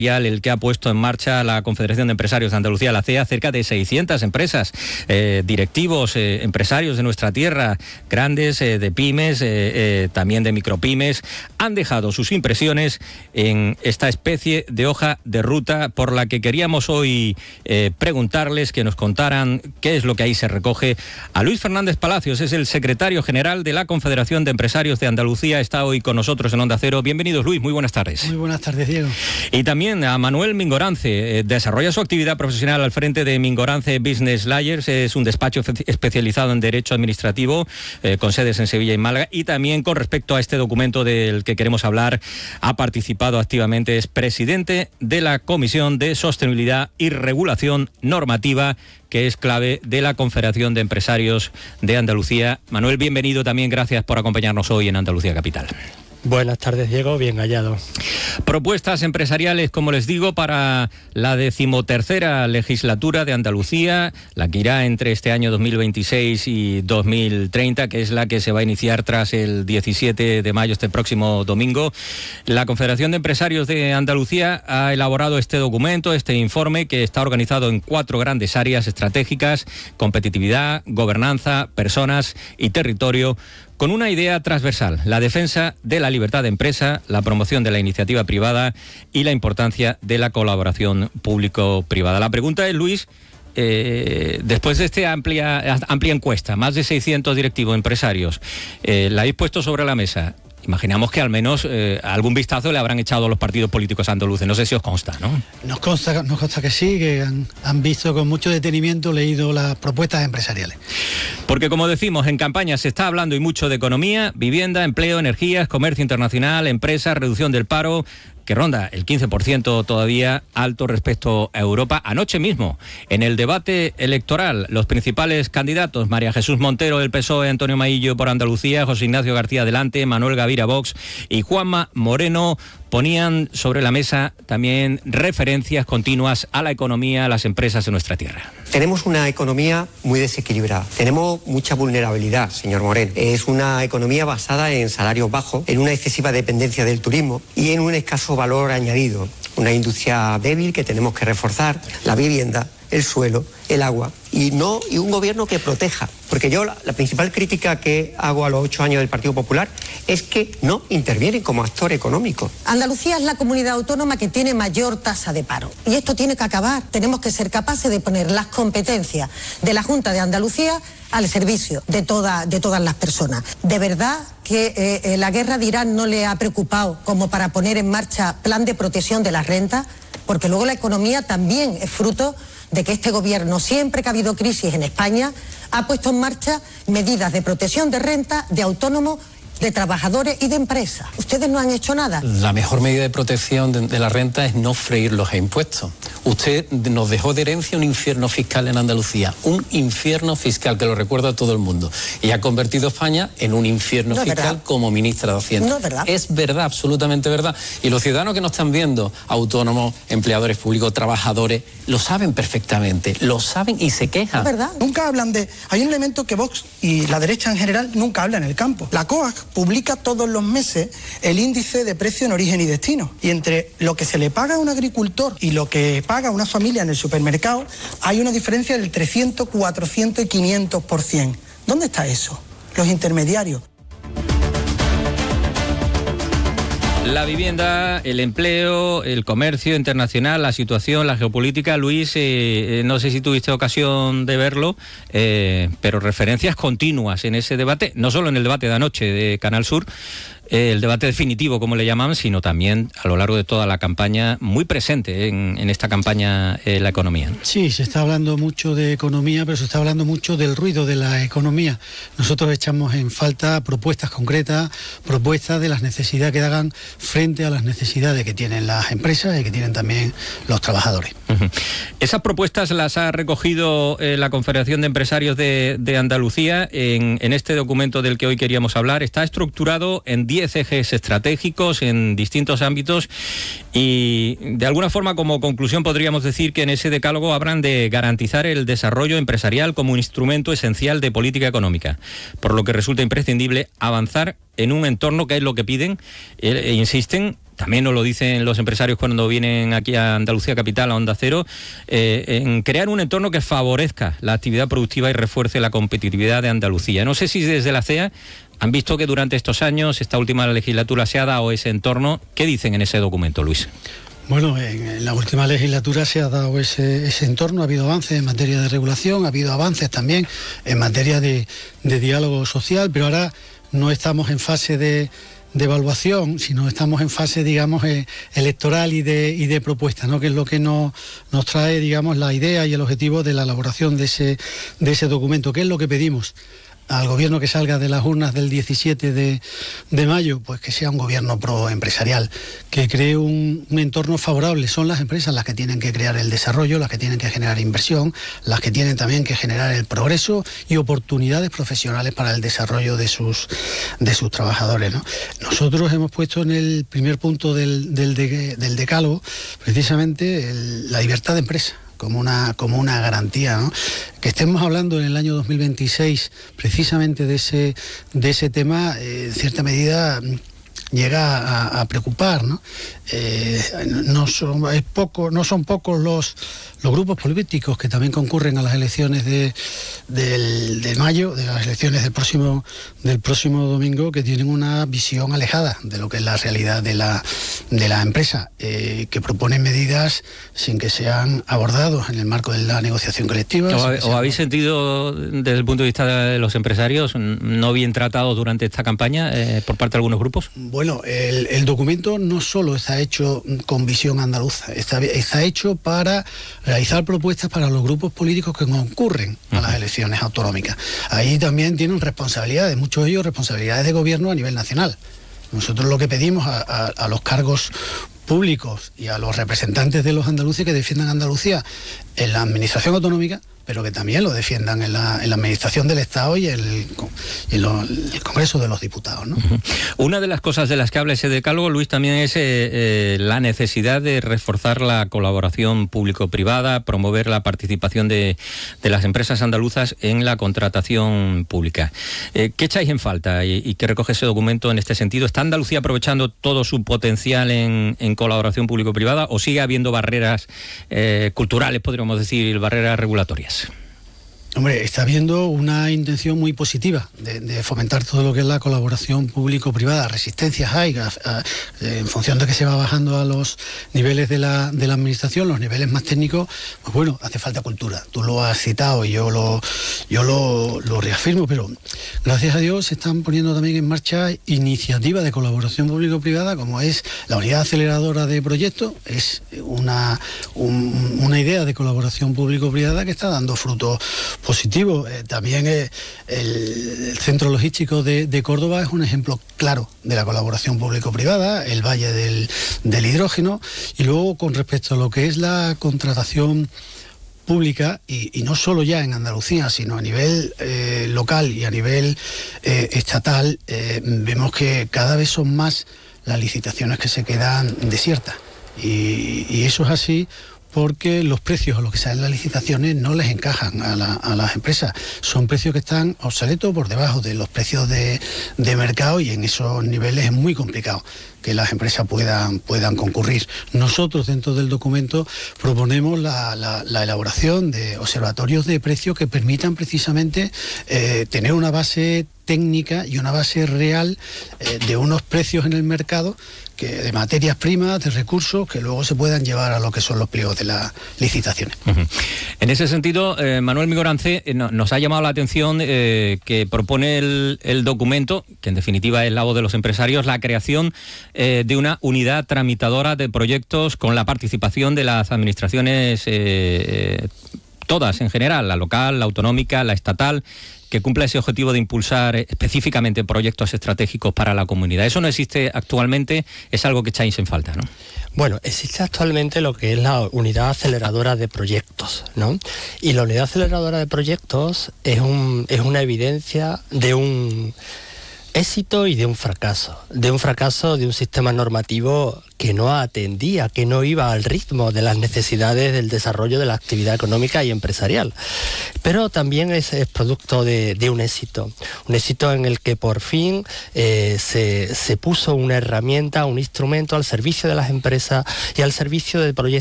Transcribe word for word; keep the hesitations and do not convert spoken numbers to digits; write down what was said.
el que ha puesto en marcha la Confederación de Empresarios de Andalucía, la C E A, cerca de seiscientas empresas, eh, directivos, eh, empresarios de nuestra tierra, grandes, eh, de pymes, eh, eh, también de micropymes, han dejado sus impresiones en esta especie de hoja de ruta por la que queríamos hoy eh, preguntarles, que nos contaran qué es lo que ahí se recoge. A Luis Fernández Palacios, es el secretario general de la Confederación de Empresarios de Andalucía, está hoy con nosotros en Onda Cero. Bienvenidos, Luis, muy buenas tardes. Muy buenas tardes, Diego. Y también a Manuel Mingorance, eh, desarrolla su actividad profesional al frente de Mingorance Business Lawyers, es un despacho especializado en Derecho Administrativo, eh, con sedes en Sevilla y Málaga, y también con respecto a este documento del que queremos hablar, ha participado activamente, es presidente de la Comisión de Sostenibilidad y Regulación Normativa, que es clave de la Confederación de Empresarios de Andalucía. Manuel, bienvenido también, gracias por acompañarnos hoy en Andalucía Capital. Buenas tardes, Diego, bien hallado. Propuestas empresariales, como les digo, para la decimotercera legislatura de Andalucía, la que irá entre este año dos mil veintiséis y dos mil treinta, que es la que se va a iniciar tras el diecisiete de mayo, este próximo domingo. La Confederación de Empresarios de Andalucía ha elaborado este documento, este informe, que está organizado en cuatro grandes áreas estratégicas: competitividad, gobernanza, personas y territorio, con una idea transversal: la defensa de la libertad de empresa, la promoción de la iniciativa privada y la importancia de la colaboración público-privada. La pregunta es, Luis, eh, después de esta amplia, amplia encuesta, más de seiscientos directivos empresarios, eh, la habéis puesto sobre la mesa. Imaginamos que al menos eh, algún vistazo le habrán echado a los partidos políticos andaluces. No sé si os consta, ¿no? Nos consta, nos consta que sí, que han, han visto con mucho detenimiento, leído las propuestas empresariales. Porque, como decimos, en campaña se está hablando y mucho de economía, vivienda, empleo, energías, comercio internacional, empresas, reducción del paro, que ronda el quince por ciento todavía, alto respecto a Europa. Anoche mismo, en el debate electoral, los principales candidatos: María Jesús Montero del P S O E, Antonio Maillo por Andalucía, José Ignacio García Delante, Manuel Gavira Vox y Juanma Moreno, ponían sobre la mesa también referencias continuas a la economía, a las empresas de nuestra tierra. Tenemos una economía muy desequilibrada, tenemos mucha vulnerabilidad, señor Moreno. Es una economía basada en salarios bajos, en una excesiva dependencia del turismo y en un escaso valor añadido. Una industria débil que tenemos que reforzar, la vivienda, el suelo, el agua, y no y un gobierno que proteja. Porque yo la, la principal crítica que hago a los ocho años del Partido Popular es que no intervienen como actor económico. Andalucía es la comunidad autónoma que tiene mayor tasa de paro. Y esto tiene que acabar. Tenemos que ser capaces de poner las competencias de la Junta de Andalucía al servicio de, toda, de todas las personas. De verdad que eh, la guerra de Irán no le ha preocupado como para poner en marcha plan de protección de las rentas, porque luego la economía también es fruto de que este gobierno, siempre que ha habido crisis en España, ha puesto en marcha medidas de protección de renta, de autónomos, de trabajadores y de empresas. ¿Ustedes no han hecho nada? La mejor medida de protección de, de la renta es no freír los impuestos. Usted nos dejó de herencia un infierno fiscal en Andalucía, un infierno fiscal, que lo recuerda a todo el mundo, y ha convertido a España en un infierno no fiscal verdad. Como ministra de Hacienda. No es verdad. Es verdad, absolutamente verdad. Y los ciudadanos que nos están viendo, autónomos, empleadores públicos, trabajadores, lo saben perfectamente, lo saben y se quejan. Es verdad. Nunca hablan de... Hay un elemento que Vox y la derecha en general nunca habla en el campo. La COAG publica todos los meses el índice de precio en origen y destino. Y entre lo que se le paga a un agricultor y lo que paga a una familia en el supermercado, hay una diferencia del trescientos, cuatrocientos y quinientos por ciento. ¿Dónde está eso? Los intermediarios. La vivienda, el empleo, el comercio internacional, la situación, la geopolítica. Luis, eh, no sé si tuviste ocasión de verlo, eh, pero referencias continuas en ese debate, no solo en el debate de anoche de Canal Sur, eh, el debate definitivo, como le llaman, sino también a lo largo de toda la campaña, muy presente en, en esta campaña eh, la economía. Sí, se está hablando mucho de economía, pero se está hablando mucho del ruido de la economía. Nosotros echamos en falta propuestas concretas, propuestas de las necesidades que hagan frente a las necesidades que tienen las empresas y que tienen también los trabajadores. Uh-huh. Esas propuestas las ha recogido eh, la Confederación de Empresarios de, de Andalucía en, en este documento del que hoy queríamos hablar. Está estructurado en diez ejes estratégicos en distintos ámbitos y de alguna forma, como conclusión, podríamos decir que en ese decálogo hablan de garantizar el desarrollo empresarial como un instrumento esencial de política económica, por lo que resulta imprescindible avanzar en un entorno, que es lo que piden e insisten, también nos lo dicen los empresarios cuando vienen aquí a Andalucía Capital, a Onda Cero, eh, en crear un entorno que favorezca la actividad productiva y refuerce la competitividad de Andalucía. No sé si desde la C E A han visto que durante estos años, esta última legislatura, se ha dado ese entorno. ¿Qué dicen en ese documento, Luis? Bueno, en la última legislatura se ha dado ese, ese entorno, ha habido avances en materia de regulación, ha habido avances también en materia de, de diálogo social, pero ahora no estamos en fase de, de evaluación, sino estamos en fase, digamos, eh, electoral y de, y de propuesta, ¿no? Que es lo que nos, nos trae, digamos, la idea y el objetivo de la elaboración de ese, de ese documento. ¿Qué es lo que pedimos al gobierno que salga de las urnas del diecisiete de mayo? Pues que sea un gobierno proempresarial, que cree un, un entorno favorable. Son las empresas las que tienen que crear el desarrollo, las que tienen que generar inversión, las que tienen también que generar el progreso y oportunidades profesionales para el desarrollo de sus, de sus trabajadores, ¿no? Nosotros hemos puesto en el primer punto del, del, de, del decálogo precisamente el, la libertad de empresa como una, como una garantía, ¿no? Que estemos hablando en el año dos mil veintiséis precisamente de ese, de ese tema, eh, en cierta medida llega a, a preocupar, ¿no? Eh, no, son, es poco, no son pocos los, los grupos políticos que también concurren a las elecciones de, del, de mayo, de las elecciones del próximo, del próximo domingo, que tienen una visión alejada de lo que es la realidad de la, de la empresa, eh, que proponen medidas sin que sean abordados en el marco de la negociación colectiva. ¿O, o habéis sentido, desde el punto de vista de los empresarios, no bien tratados durante esta campaña eh, por parte de algunos grupos? Bueno, el, el documento no solo está hecho con visión andaluza, está, está hecho para realizar propuestas para los grupos políticos que concurren a las elecciones autonómicas. Ahí también tienen responsabilidades, muchos de ellos responsabilidades de gobierno a nivel nacional. Nosotros lo que pedimos a, a, a los cargos públicos y a los representantes de los andaluces que defiendan Andalucía en la administración autonómica, pero que también lo defiendan en la, en la administración del Estado y el, y en lo, el Congreso de los Diputados, ¿no? Uh-huh. Una de las cosas de las que habla ese decálogo, Luis, también es eh, eh, la necesidad de reforzar la colaboración público-privada, promover la participación de, de las empresas andaluzas en la contratación pública. Eh, ¿Qué echáis en falta y, y qué recoge ese documento en este sentido? ¿Está Andalucía aprovechando todo su potencial en, en colaboración público-privada o sigue habiendo barreras eh, culturales, podríamos decir, barreras regulatorias? Hombre, está habiendo una intención muy positiva de, de fomentar todo lo que es la colaboración público-privada. Resistencias hay, a, a, en función de que se va bajando a los niveles de la, de la administración, los niveles más técnicos, pues bueno, hace falta cultura. Tú lo has citado y yo lo, yo lo, lo reafirmo, pero gracias a Dios se están poniendo también en marcha iniciativas de colaboración público-privada, como es la unidad aceleradora de proyectos, es una, un, una idea de colaboración público-privada que está dando frutos positivo. Eh, también eh, el, el centro logístico de, de Córdoba es un ejemplo claro de la colaboración público-privada, el Valle del, del Hidrógeno, y luego con respecto a lo que es la contratación pública, y, y no solo ya en Andalucía, sino a nivel eh, local y a nivel eh, estatal, eh, vemos que cada vez son más las licitaciones que se quedan desiertas, y, y eso es así porque los precios a los que salen las licitaciones no les encajan a, la, a las empresas. Son precios que están obsoletos, por debajo de los precios de, de mercado, y en esos niveles es muy complicado que las empresas puedan, puedan concurrir. Nosotros, dentro del documento, proponemos la, la, la elaboración de observatorios de precios que permitan precisamente eh, tener una base técnica y una base real eh, de unos precios en el mercado, que, de materias primas, de recursos, que luego se puedan llevar a lo que son los pliegos de las licitaciones. Uh-huh. En ese sentido, eh, Manuel Migorance, eh, no, nos ha llamado la atención eh, que propone el, el documento, que en definitiva es la voz de los empresarios, la creación eh, de una unidad tramitadora de proyectos con la participación de las administraciones eh, eh, todas en general, la local, la autonómica, la estatal, que cumpla ese objetivo de impulsar específicamente proyectos estratégicos para la comunidad. Eso no existe actualmente, es algo que echáis en falta, ¿no? Bueno, existe actualmente lo que es la unidad aceleradora de proyectos, ¿no? Y la unidad aceleradora de proyectos es un es una evidencia de un éxito y de un fracaso, de un fracaso de un sistema normativo que no atendía, que no iba al ritmo de las necesidades del desarrollo de la actividad económica y empresarial. Pero también es, es producto de, de un éxito, un éxito en el que por fin eh, se, se puso una herramienta, un instrumento al servicio de las empresas y al servicio de proyectos